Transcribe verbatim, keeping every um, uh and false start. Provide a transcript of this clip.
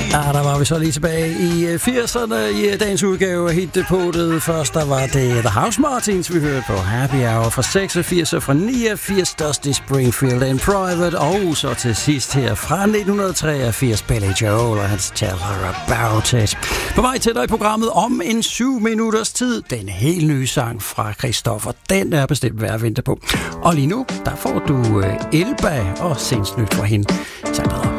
Ja, der var vi så lige tilbage i firserne i dagens udgave af hitdepotet. Først der var det The House Martins, vi hørte på Happy Hour fra seksogfirs og fra niogfirs Dusty Springfield and Private. Og så til sidst her fra nitten treogfirs Billy Joel og hans Tell Her About It. På vej til dig i programmet om en syv minutters tid. Den helt nye sang fra Christoffer, den er bestemt værd at vente på. Og lige nu, der får du Elba og sindsnyt fra hende. Tak videre.